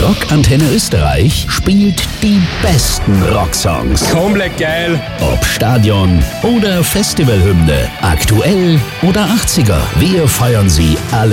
Rockantenne Österreich spielt die besten Rocksongs. Komplett geil. Ob Stadion oder Festivalhymne, aktuell oder 80er. Wir feiern sie alle